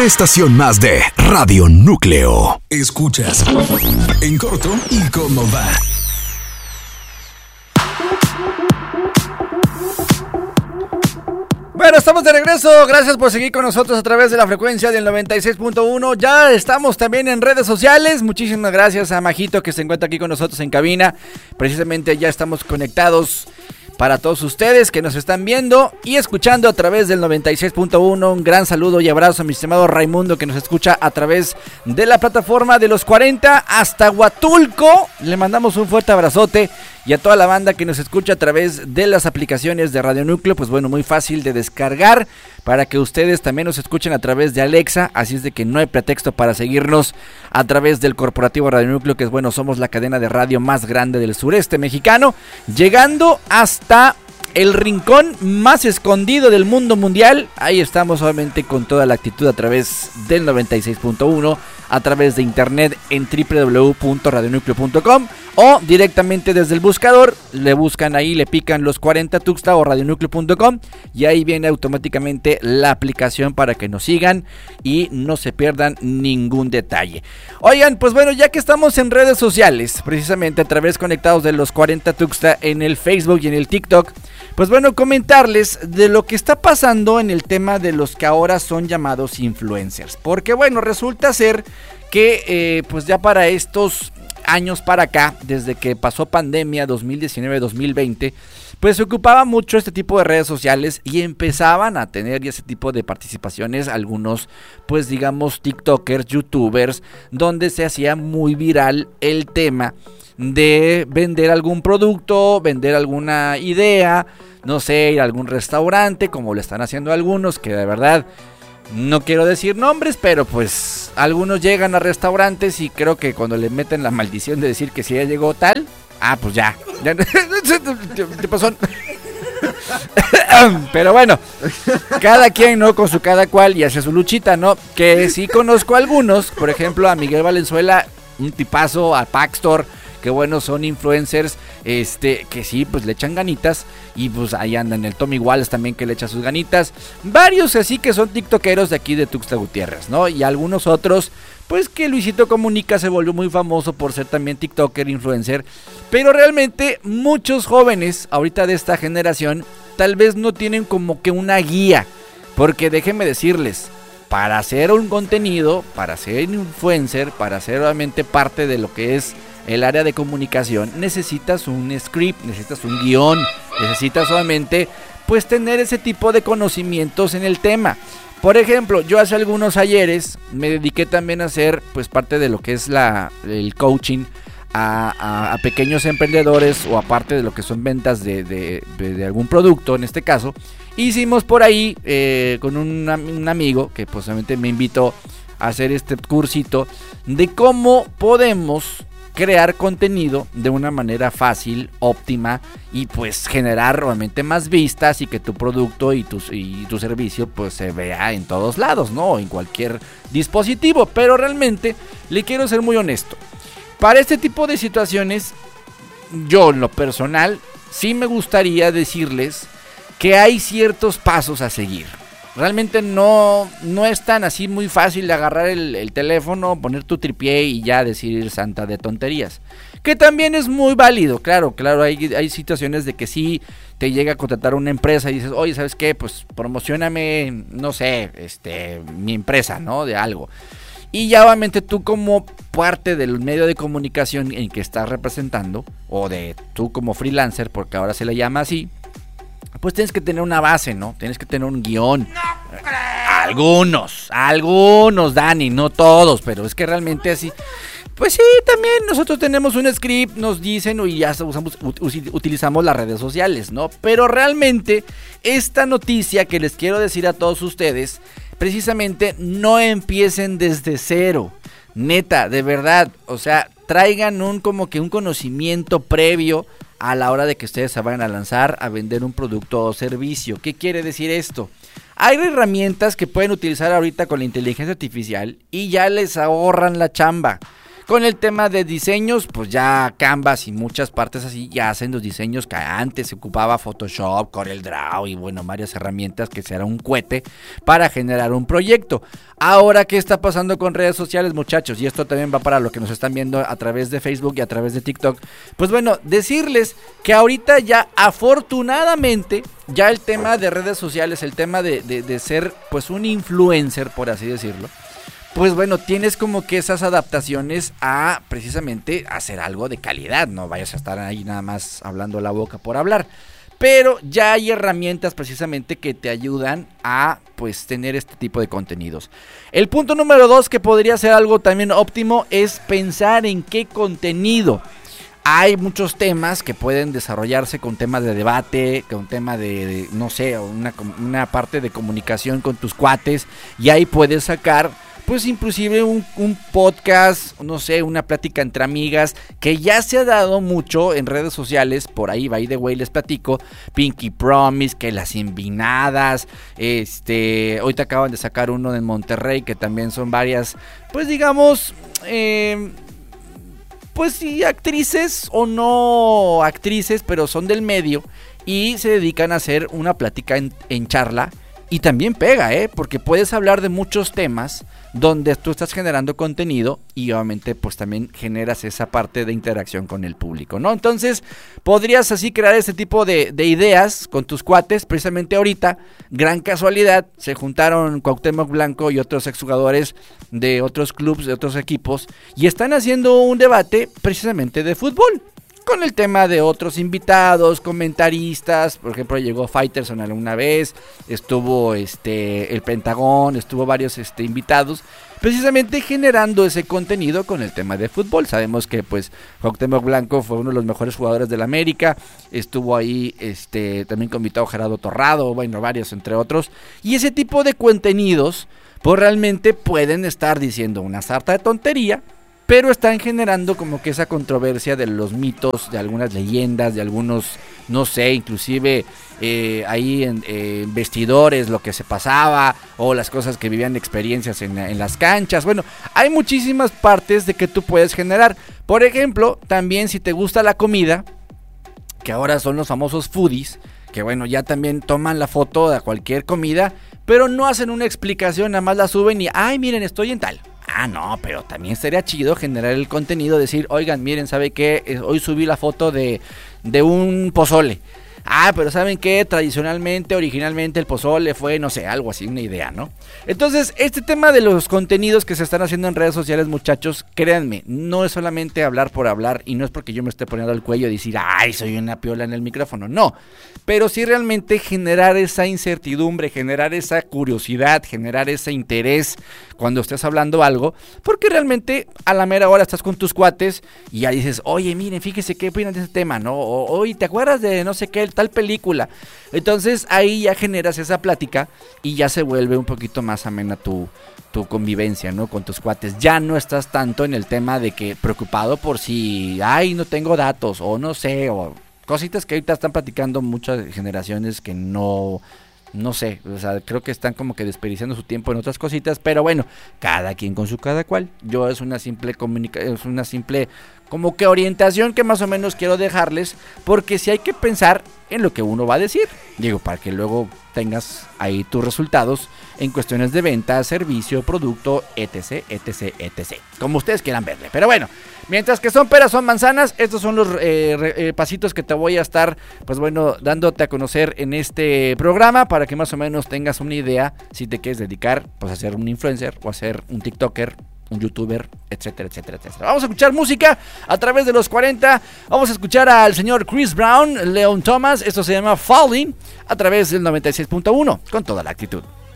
estación más de Radio Núcleo. Escuchas En Corto y Cómo Va. Bueno, estamos de regreso. Gracias por seguir con nosotros a través de la frecuencia del 96.1. Ya estamos también en redes sociales. Muchísimas gracias a Majito que se encuentra aquí con nosotros en cabina. Precisamente ya estamos conectados para todos ustedes que nos están viendo y escuchando a través del 96.1. Un gran saludo y abrazo a mi estimado Raimundo que nos escucha a través de la plataforma de los 40 hasta Huatulco. Le mandamos un fuerte abrazote. Y a toda la banda que nos escucha a través de las aplicaciones de Radio Núcleo, pues bueno, muy fácil de descargar para que ustedes también nos escuchen a través de Alexa, así es de que no hay pretexto para seguirnos a través del corporativo Radio Núcleo, que es bueno, somos la cadena de radio más grande del sureste mexicano, llegando hasta el rincón más escondido del mundo mundial. Ahí estamos obviamente con toda la actitud a través del 96.1, a través de internet en www.radionucleo.com o directamente desde el buscador, le buscan ahí, le pican los 40 Tuxtla o radionucleo.com y ahí viene automáticamente la aplicación para que nos sigan y no se pierdan ningún detalle. Oigan, pues bueno, ya que estamos en redes sociales, precisamente a través conectados de los 40 Tuxtla en el Facebook y en el TikTok, pues bueno, comentarles de lo que está pasando en el tema de los que ahora son llamados influencers, porque bueno, resulta ser que pues ya para estos años para acá, desde que pasó pandemia 2019-2020, pues se ocupaba mucho este tipo de redes sociales y empezaban a tener ya ese tipo de participaciones algunos, pues digamos, tiktokers, youtubers, donde se hacía muy viral el tema de vender algún producto, vender alguna idea, no sé, ir a algún restaurante, como lo están haciendo algunos, que de verdad no quiero decir nombres, pero pues algunos llegan a restaurantes y creo que cuando le meten la maldición de decir que si ya llegó tal, pues ya te pasó. Pero bueno, cada quien, ¿no? Con su cada cual y hace su luchita, ¿no? Que sí conozco a algunos, por ejemplo a Miguel Valenzuela, un tipazo, a Paxtor, que bueno, son influencers, que sí, pues le echan ganitas. Y pues ahí andan el Tommy Wallace también, que le echa sus ganitas. Varios así que son tiktokeros de aquí de Tuxtla Gutiérrez, ¿no? Y algunos otros, pues que Luisito Comunica se volvió muy famoso por ser también tiktoker, influencer. Pero realmente muchos jóvenes ahorita de esta generación tal vez no tienen como que una guía. Porque déjenme decirles, para hacer un contenido, para ser influencer, para ser realmente parte de lo que es el área de comunicación, necesitas un script, necesitas un guión, necesitas solamente pues tener ese tipo de conocimientos en el tema. Por ejemplo, yo hace algunos ayeres me dediqué también a hacer pues parte de lo que es el coaching a pequeños emprendedores, o aparte de lo que son ventas de algún producto en este caso. Hicimos por ahí con un amigo que pues obviamente me invitó a hacer este cursito de cómo podemos crear contenido de una manera fácil, óptima, y pues generar realmente más vistas y que tu producto y tu servicio pues se vea en todos lados, ¿no? En cualquier dispositivo. Pero realmente le quiero ser muy honesto. Para este tipo de situaciones, yo en lo personal sí me gustaría decirles que hay ciertos pasos a seguir. Realmente no es tan así muy fácil de agarrar el teléfono, poner tu tripié y ya decir santa de tonterías. Que también es muy válido, claro, hay situaciones de que sí te llega a contratar una empresa y dices, oye, ¿sabes qué? Pues promocióname, no sé, mi empresa, ¿no? De algo. Y ya obviamente tú como parte del medio de comunicación en que estás representando, o de tú como freelancer, porque ahora se le llama así, pues tienes que tener una base, ¿no? Tienes que tener un guión. Algunos, Dani, no todos, pero es que realmente así. Pues sí, también nosotros tenemos un script, nos dicen, y ya utilizamos las redes sociales, ¿no? Pero realmente esta noticia que les quiero decir a todos ustedes, precisamente no empiecen desde cero. Neta, de verdad, o sea, traigan como que un conocimiento previo a la hora de que ustedes se vayan a lanzar a vender un producto o servicio. ¿Qué quiere decir esto? Hay herramientas que pueden utilizar ahorita con la inteligencia artificial y ya les ahorran la chamba. Con el tema de diseños, pues ya Canvas y muchas partes así ya hacen los diseños que antes se ocupaba Photoshop, CorelDRAW y bueno, varias herramientas que será un cohete para generar un proyecto. Ahora, ¿qué está pasando con redes sociales, muchachos? Y esto también va para lo que nos están viendo a través de Facebook y a través de TikTok. Pues bueno, decirles que ahorita ya afortunadamente ya el tema de redes sociales, el tema de ser pues un influencer, por así decirlo, pues bueno, tienes como que esas adaptaciones a precisamente hacer algo de calidad. No vayas a estar ahí nada más hablando la boca por hablar. Pero ya hay herramientas precisamente que te ayudan a pues tener este tipo de contenidos. El punto número 2, que podría ser algo también óptimo, es pensar en qué contenido. Hay muchos temas que pueden desarrollarse con temas de debate, con tema de no sé, una parte de comunicación con tus cuates, y ahí puedes sacar pues inclusive un podcast, no sé, una plática entre amigas, que ya se ha dado mucho en redes sociales. Por ahí, by the way, les platico, Pinky Promise, que las Envinadas, ahorita acaban de sacar uno en Monterrey, que también son varias, pues digamos, pues sí, actrices o no actrices, pero son del medio, y se dedican a hacer una plática en charla. Y también pega, porque puedes hablar de muchos temas donde tú estás generando contenido y obviamente pues también generas esa parte de interacción con el público, ¿no? Entonces podrías así crear ese tipo de ideas con tus cuates. Precisamente ahorita, gran casualidad, se juntaron Cuauhtémoc Blanco y otros exjugadores de otros clubes, de otros equipos, y están haciendo un debate precisamente de fútbol, con el tema de otros invitados, comentaristas. Por ejemplo, llegó Fighterson alguna vez, estuvo el Pentagón, estuvo varios también precisamente generando ese contenido con el tema de fútbol. Sabemos que pues Cuauhtémoc Blanco fue uno de los mejores jugadores del América, estuvo ahí también invitado Gerardo Torrado, bueno, varios entre otros, y ese tipo de contenidos pues realmente pueden estar diciendo una sarta de tontería, pero están generando como que esa controversia de los mitos, de algunas leyendas, de algunos, no sé, inclusive ahí en vestidores, lo que se pasaba, o las cosas que vivían experiencias en las canchas. Bueno, hay muchísimas partes de que tú puedes generar. Por ejemplo, también si te gusta la comida, que ahora son los famosos foodies, que bueno, ya también toman la foto de cualquier comida, pero no hacen una explicación, nada más la suben y, ay, miren, estoy en tal. Ah, no, pero también sería chido generar el contenido, decir, oigan, miren, ¿sabe qué? Hoy subí la foto de un pozole. Ah, pero ¿saben qué? Tradicionalmente, originalmente el pozole fue, no sé, algo así, una idea, ¿no? Entonces, este tema de los contenidos que se están haciendo en redes sociales, muchachos, créanme, no es solamente hablar por hablar, y no es porque yo me esté poniendo al cuello y decir, ay, soy una piola en el micrófono, no. Pero sí realmente generar esa incertidumbre, generar esa curiosidad, generar ese interés cuando estés hablando algo, porque realmente a la mera hora estás con tus cuates y ya dices, oye, miren, fíjese qué opinan de ese tema, ¿no? Oye, ¿te acuerdas de no sé qué, tal película? Entonces ahí ya generas esa plática y ya se vuelve un poquito más amena tu convivencia, ¿no? Con tus cuates. Ya no estás tanto en el tema de que preocupado por si, ay, no tengo datos, o no sé, o cositas que ahorita están platicando muchas generaciones que no sé, o sea, creo que están como que desperdiciando su tiempo en otras cositas, pero bueno, cada quien con su cada cual. Yo es una simple como que orientación que más o menos quiero dejarles, porque si hay que pensar en lo que uno va a decir, digo, para que luego tengas ahí tus resultados en cuestiones de venta, servicio, producto, etc, etc, etc, como ustedes quieran verle. Pero bueno, mientras que son peras son manzanas, estos son los pasitos que te voy a estar, pues bueno, dándote a conocer en este programa, para que más o menos tengas una idea si te quieres dedicar pues a ser un influencer o a ser un TikToker, un youtuber, etcétera, etcétera, etcétera. Vamos a escuchar música a través de los 40. Vamos a escuchar al señor Chris Brown, Leon Thomas. Esto se llama Falling, a través del 96.1, con toda la actitud.